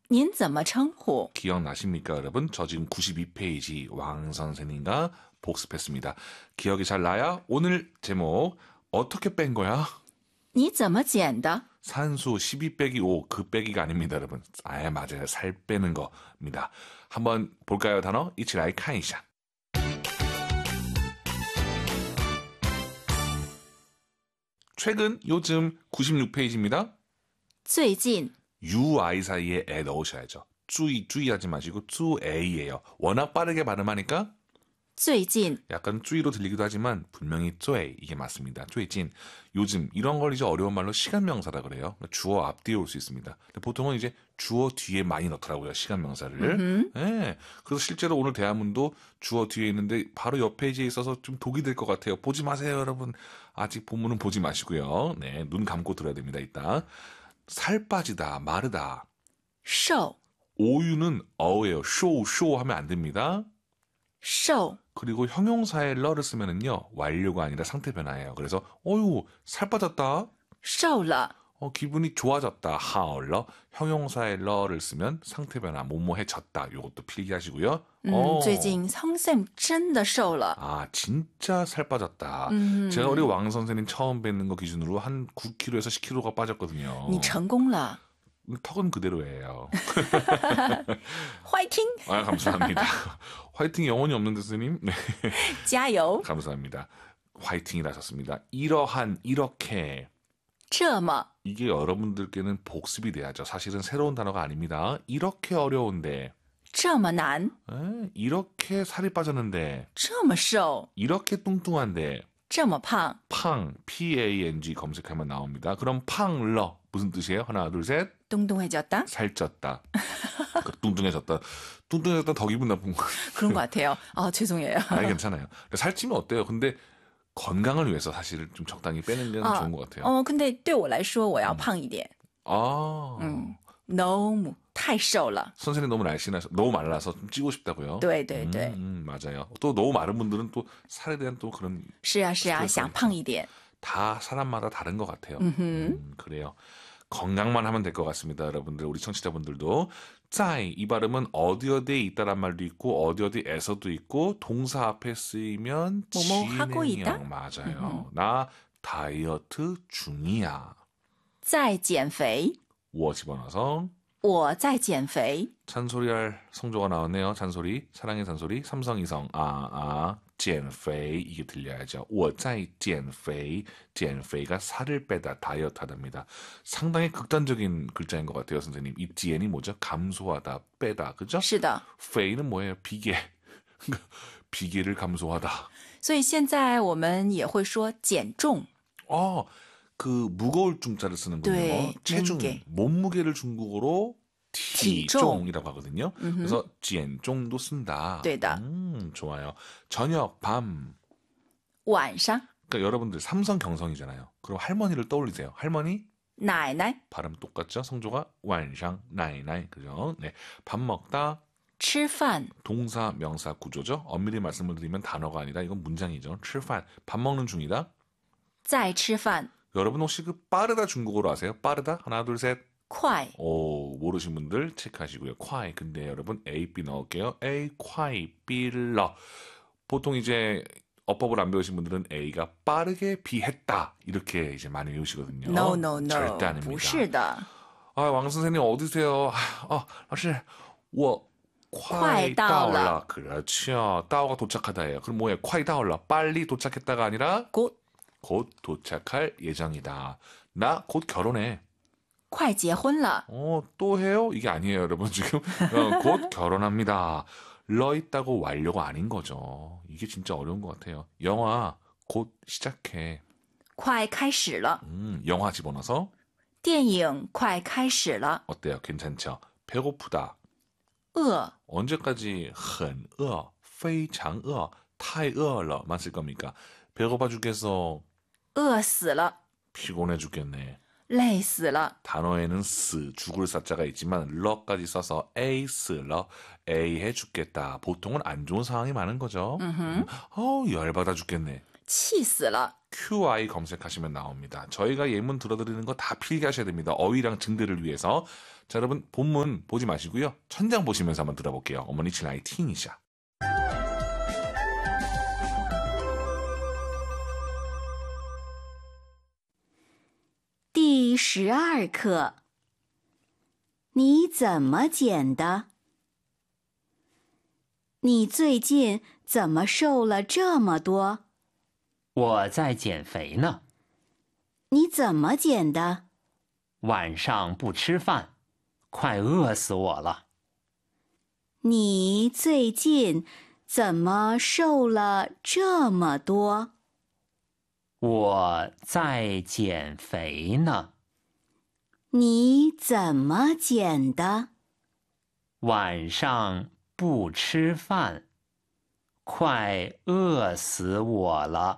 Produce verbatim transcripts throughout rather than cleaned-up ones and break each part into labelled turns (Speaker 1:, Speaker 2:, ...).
Speaker 1: 您怎么称呼?
Speaker 2: 기억나십니까, 여러분? 저 지금 구십이 페이지 왕 선생님과 복습했습니다. 기억이 잘 나야? 오늘 제목 어떻게 뺀 거야?
Speaker 1: 你怎么减的?
Speaker 2: 산수 십이 빼기 오, 그 빼기가 아닙니다, 여러분. 아, 맞아요. 살 빼는 겁니다. 한번 볼까요, 단어? 이치라이 카이샤. 최근, 요즘 구십육 페이지입니다.
Speaker 1: 最近
Speaker 2: 유아이 사이에 에 넣으셔야죠. 쭈이, 쭈이 하지 마시고 쭈에이예요. 워낙 빠르게 발음하니까
Speaker 1: 最近
Speaker 2: 약간 쭈이로 들리기도 하지만 분명히 쭈에이 이게 맞습니다. 쭈이진 요즘 이런 걸 이제 어려운 말로 시간명사라 그래요. 주어 앞뒤에 올 수 있습니다. 근데 보통은 이제 주어 뒤에 많이 넣더라고요. 시간명사를. 네, 그래서 실제로 오늘 대화문도 주어 뒤에 있는데 바로 옆 페이지에 있어서 좀 독이 될 것 같아요. 보지 마세요, 여러분. 아직 본문은 보지 마시고요. 네, 눈 감고 들어야 됩니다. 이따 살 빠지다, 마르다.
Speaker 1: 瘦
Speaker 2: 오유는 어예요. 쇼, 쇼 하면 안 됩니다.
Speaker 1: 瘦
Speaker 2: 그리고 형용사의 러를 쓰면은요, 완료가 아니라 상태 변화예요. 그래서, 어유, 살 빠졌다.
Speaker 1: 瘦了
Speaker 2: 어, 기분이 좋아졌다. 하얼러. 형용사의 러를 쓰면 상태 변화, 뭐뭐해졌다. 요것도 필기하시고요.
Speaker 1: 嗯
Speaker 2: 어.
Speaker 1: 最近성쌤 真的瘦了
Speaker 2: 아, 진짜 살 빠졌다.
Speaker 1: 음.
Speaker 2: 제가 우리 왕 선생님 처음 뵙는 거 기준으로 한 구 킬로그램에서 십 킬로그램가 빠졌거든요.
Speaker 1: 你成功了
Speaker 2: 턱은 그대로예요.
Speaker 1: 화이팅
Speaker 2: 아, 감사합니다. 화이팅 영혼이 없는데, 스님? 네.
Speaker 1: 加油
Speaker 2: 감사합니다. 화이팅이라 하셨습니다. 이러한, 이렇게.
Speaker 1: 这么
Speaker 2: 이게 여러분들께는 복습이 돼야죠. 사실은 새로운 단어가 아닙니다. 이렇게 어려운데,
Speaker 1: 这么难
Speaker 2: 에, 이렇게 살이 빠졌는데,
Speaker 1: 这么瘦
Speaker 2: 이렇게 뚱뚱한데,
Speaker 1: 这么胖
Speaker 2: 팡, pi-eng 검색하면 나옵니다. 그럼 팡러 무슨 뜻이에요? 하나, 둘, 셋.
Speaker 1: 뚱뚱해졌다
Speaker 2: 살쪘다. 그 뚱뚱해졌다. 뚱뚱해졌다 더 기분 나쁜 거.
Speaker 1: 그런 것 같아요 아 죄송해요
Speaker 2: 아니 괜찮아요. 살찌면 어때요? 근데 건강을 위해서 사실 좀 적당히 빼는 게
Speaker 1: 아,
Speaker 2: 좋은 것 같아요.
Speaker 1: 어 근데 对我来说我要胖一点
Speaker 2: 아,
Speaker 1: 음, 너무 太瘦了
Speaker 2: 선생님 너무 날씬해서 너무 말라서 좀 찌고 싶다고요?
Speaker 1: 对对对
Speaker 2: 음, 음, 맞아요. 또 너무 마른 분들은 또 살에 대한 또 그런
Speaker 1: 是啊是啊
Speaker 2: 스트레스가
Speaker 1: 想
Speaker 2: 있죠.
Speaker 1: 胖一点
Speaker 2: 다 사람마다 다른 것 같아요.
Speaker 1: 음흠.
Speaker 2: 음, 그래요. 건강만 하면 될 것 같습니다, 여러분들. 우리 청취자분들도. 짜이, 이 발음은 어디 어디에 있다란 말도 있고 어디 어디에서도 있고 동사 앞에 쓰이면
Speaker 1: 뭐뭐 하고 있다?
Speaker 2: 진행형 맞아요. 나 다이어트 중이야.
Speaker 1: 在减肥
Speaker 2: 워 집어넣어서
Speaker 1: 我在减肥
Speaker 2: 잔소리할 성조가 나왔네요. 잔소리, 사랑의 잔소리, 삼성이성, 아, 아, 减肥 이게 들려야죠. 我在减肥, 减肥가 살을 빼다, 다이어트 하답니다. 상당히 극단적인 글자인 것 같아요, 선생님. 이 减이 뭐죠? 감소하다, 빼다, 그죠?
Speaker 1: 是的
Speaker 2: 肥는 뭐예요? 비계. 비계를 감소하다.
Speaker 1: 所以现在我们也会说减重
Speaker 2: 어, 그 무거울 중자를 쓰는군요.
Speaker 1: 네,
Speaker 2: 체중,
Speaker 1: 몸무게.
Speaker 2: 몸무게를 중국어로
Speaker 1: 體重.
Speaker 2: 티종이라고 하거든요.
Speaker 1: 음흠.
Speaker 2: 그래서 지엔종도 쓴다.
Speaker 1: 对的
Speaker 2: 음, 좋아요. 저녁, 밤.
Speaker 1: 晚上
Speaker 2: 그러니까 여러분들 삼성 경성이잖아요. 그럼 할머니를 떠올리세요. 할머니
Speaker 1: 奶奶
Speaker 2: 발음 똑같죠? 성조가 완상, 나이나이. 그죠? 네. 밥 먹다
Speaker 1: 吃饭
Speaker 2: 동사, 명사 구조죠. 엄밀히 말씀을 드리면 단어가 아니라 이건 문장이죠. 吃饭, 밥 먹는 중이다.
Speaker 1: 在吃饭
Speaker 2: 여러분 혹시 그 빠르다 중국어로 아세요? 빠르다? 하나, 둘, 셋.
Speaker 1: 快
Speaker 2: 오, 모르신 분들 체크하시고요. 콰이. 근데 여러분 A, B 넣을게요. A, 콰이, B러. 보통 이제 어법을 안 배우신 분들은 A가 빠르게 비했다. 이렇게 이제 많이 외우시거든요.
Speaker 1: No no no
Speaker 2: 절대 아닙니다.
Speaker 1: 不是的
Speaker 2: 아, 왕 선생님 어디세요? 아, 老师,我快
Speaker 1: 到了.
Speaker 2: 到了. 그렇죠. 따오가 도착하다예요. 그럼 뭐예요? 快到了. 빨리 도착했다가 아니라
Speaker 1: 곧
Speaker 2: 곧 도착할 예정이다. 나 곧 결혼해.
Speaker 1: 快结婚了
Speaker 2: 어, 또 해요? 이게 아니에요, 여러분. 지금 어, 곧 결혼합니다. 러 있다고 완료가 아닌 거죠. 이게 진짜 어려운 것 같아요. 영화 곧 시작해.
Speaker 1: 快开始了
Speaker 2: 음, 영화 집어넣어서
Speaker 1: 电影快开始了
Speaker 2: 어때요? 괜찮죠? 배고프다.
Speaker 1: 饿
Speaker 2: 언제까지 很饿, 非常饿, 太饿了만 쓸 겁니까? 배고파 죽겠어.
Speaker 1: 饿死了
Speaker 2: 피곤해 죽겠네.
Speaker 1: 累死了
Speaker 2: 단어에는 스, 죽을 사자가 있지만 러까지 써서 에이 스러, 에이 해 죽겠다. 보통은 안 좋은 상황이 많은 거죠. 음, 어우, 열받아 죽겠네.
Speaker 1: 气死了
Speaker 2: 큐아이 검색하시면 나옵니다. 저희가 예문 들어드리는 거 다 필기하셔야 됩니다. 어휘랑 증대를 위해서. 자, 여러분 본문 보지 마시고요. 천장 보시면서 한번 들어볼게요. 어머니 칠라이 팅이샤.
Speaker 3: 第十二课，你怎么减的？你最近怎么瘦了这么多？
Speaker 4: 我在减肥呢。
Speaker 3: 你怎么减的？
Speaker 4: 晚上不吃饭，快饿死我了。
Speaker 3: 你最近怎么瘦了这么多？
Speaker 4: 我在减肥呢。
Speaker 3: 你怎么减的？
Speaker 4: 晚上不吃饭，快饿死我了。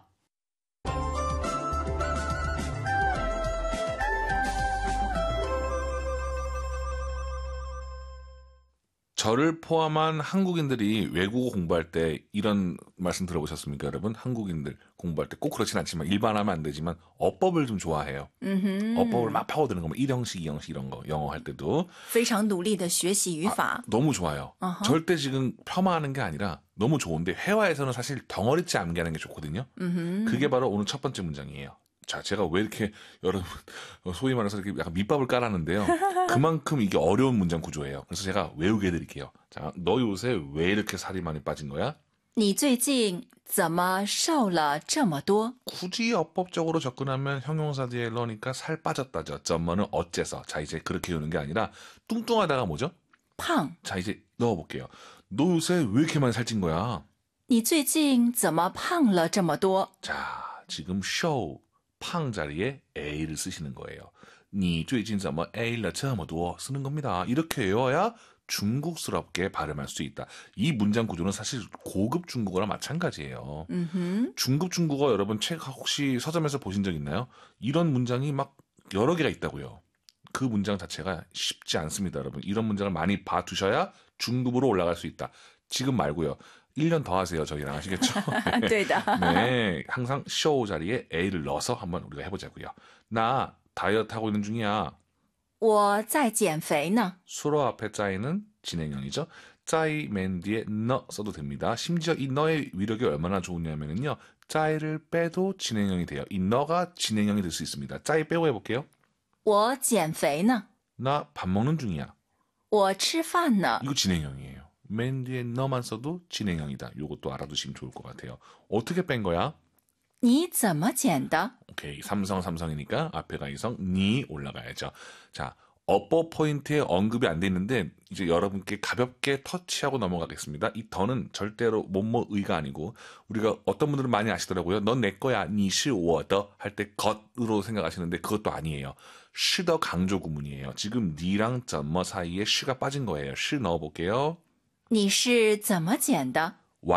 Speaker 2: 저를 포함한 한국인들이 외국어 공부할 때 이런 말씀 들어보셨습니까, 여러분? 한국인들 공부할 때 꼭 그렇진 않지만 일반하면 안 되지만 어법을 좀 좋아해요.
Speaker 1: 음흠.
Speaker 2: 어법을 막 파고드는 거, 뭐 일형식, 이형식 이런 거 영어 할 때도
Speaker 1: 非常努力的学习语法。
Speaker 2: 아, 너무 좋아요.
Speaker 1: 어허.
Speaker 2: 절대 지금 폄하하는 게 아니라 너무 좋은데 회화에서는 사실 덩어리째 암기하는 게 좋거든요.
Speaker 1: 음흠.
Speaker 2: 그게 바로 오늘 첫 번째 문장이에요. 자, 제가 왜 이렇게 여러분 소위 말해서 이렇게 약간 밑밥을 깔았는데요. 그만큼 이게 어려운 문장 구조예요. 그래서 제가 외우게 해드릴게요. 자, 너 요새 왜 이렇게 살이 많이 빠진 거야?
Speaker 1: 你最近怎么瘦了这么多？
Speaker 2: 굳이 어법적으로 접근하면 형용사 뒤에 러니까 살 빠졌다죠. 점머는 어째서. 자, 이제 그렇게 외우는 게 아니라 뚱뚱하다가 뭐죠?
Speaker 1: 胖。
Speaker 2: 자, 이제 넣어볼게요. 너 요새 왜 이렇게 많이 살찐 거야?
Speaker 1: 你最近怎么胖了这么多？
Speaker 2: 자, 지금 show 팡 자리에 A를 쓰시는 거예요. 你最近怎么A了这么多 쓰는 겁니다. 이렇게 외워야 중국스럽게 발음할 수 있다. 이 문장 구조는 사실 고급 중국어랑 마찬가지예요.
Speaker 1: 음흠.
Speaker 2: 중급 중국어 여러분 책 혹시 서점에서 보신 적 있나요? 이런 문장이 막 여러 개가 있다고요. 그 문장 자체가 쉽지 않습니다, 여러분. 이런 문장을 많이 봐두셔야 중급으로 올라갈 수 있다. 지금 말고요. 일 년 더 하세요, 저희랑. 아시겠죠?
Speaker 1: 对的。
Speaker 2: 네, 항상 쇼 자리에 A를 넣어서 한번 우리가 해보자고요. 나 다이어트 하고 있는 중이야.
Speaker 1: 我在减肥呢。
Speaker 2: 수로 앞에 짜이는 진행형이죠. 짜이 맨 뒤에 너 써도 됩니다. 심지어 이 너의 위력이 얼마나 좋으냐면요. 짜이를 빼도 진행형이 돼요. 이 너가 진행형이 될 수 있습니다. 짜이 빼고 해볼게요.
Speaker 1: 我减肥呢。
Speaker 2: 나 밥 먹는 중이야.
Speaker 1: 我吃饭呢。
Speaker 2: 이거 진행형이에요. 맨 뒤에 너만 써도 진행형이다. 요것도 알아두시면 좋을 것 같아요. 어떻게 뺀 거야?
Speaker 1: 你怎么减的？
Speaker 2: 오케이. 삼성 삼성이니까 앞에가 이성 니 올라가야죠. 자, 어법 포인트에 언급이 안 돼 있는데 이제 여러분께 가볍게 터치하고 넘어가겠습니다. 이 더는 절대로 뭐뭐의가 아니고 우리가 어떤 분들은 많이 아시더라고요. 넌 내 거야. 니시 워더 할 때 것으로 생각하시는데 그것도 아니에요. 시더 강조 구문이에요. 지금 니랑 점머 사이에 시가 빠진 거예요. 시 넣어볼게요.
Speaker 1: 你是怎么减的？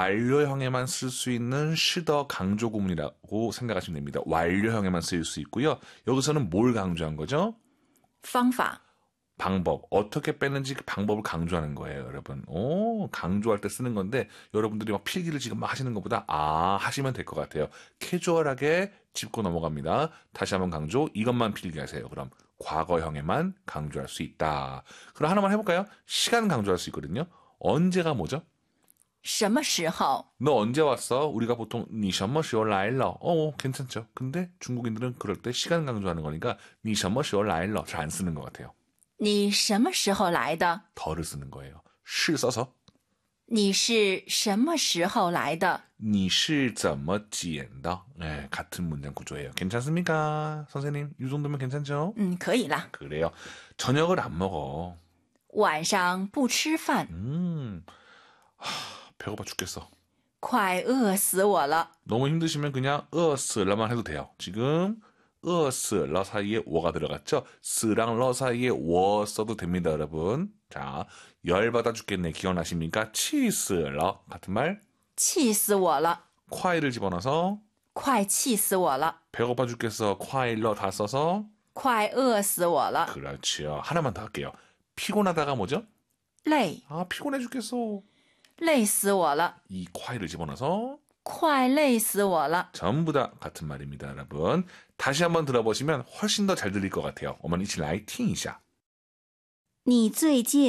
Speaker 2: 완료형에만 쓸 수 있는 시더 강조 구문이라고 생각하시면 됩니다. 완료형에만 쓰일 수 있고요. 여기서는 뭘 강조한 거죠?
Speaker 1: 方法。
Speaker 2: 방법. 어떻게 빼는지 그 방법을 강조하는 거예요, 여러분. 오, 강조할 때 쓰는 건데 여러분들이 막 필기를 지금 막 하시는 것보다 아 하시면 될 것 같아요. 캐주얼하게 짚고 넘어갑니다. 다시 한번 강조. 이것만 필기하세요. 그럼 과거형에만 강조할 수 있다. 그럼 하나만 해볼까요? 시간 강조할 수 있거든요. 언제가 뭐죠?
Speaker 1: 什么时候？
Speaker 2: 너 언제 왔어? 우리가 보통 니什么时候来了? 어, 괜찮죠. 근데 중국인들은 그럴 때 시간 강조하는 거니까 니什么时候来了 잘 안 쓰는 것 같아요.
Speaker 1: 你什么时候来的？
Speaker 2: 더를 쓰는 거예요. 시 써서
Speaker 1: 你是什么时候来的？
Speaker 2: 니是怎么减的? 네, 같은 문장 구조예요. 괜찮습니까? 선생님, 이 정도면 괜찮죠?
Speaker 1: 嗯，可以啦。
Speaker 2: 그래요. 저녁을 안 먹어.
Speaker 1: 晚上不吃饭，
Speaker 2: 음, 하, 배고파 죽겠어.
Speaker 1: 快饿死我了。
Speaker 2: 너무 힘드시면 그냥 으스라만 해도 돼요. 지금 으스 러 사이에 워가 들어갔죠? 스랑 러 사이에 워 써도 됩니다, 여러분. 자, 열받아 죽겠네. 기억나십니까? 치스 러 같은 말.
Speaker 1: 气死我了！
Speaker 2: 콰이를 집어넣어서
Speaker 1: 快气死我了！
Speaker 2: 배고파 죽겠어. 콰이러 다 써서
Speaker 1: 快饿死我了！
Speaker 2: 그렇지요. 하나만 더 할게요. 피곤하다가 뭐죠?
Speaker 1: 累，
Speaker 2: 아, 피곤해 죽겠어.
Speaker 1: 累死我了！
Speaker 2: 이 콰이를 집어넣어서
Speaker 1: 快累死我了！
Speaker 2: 전부 다 같은 말입니다, 여러분. 다시 한번 들어보시면 훨씬 더 잘 들릴 것 같아요. 어머니一起来听一下.
Speaker 3: 你最近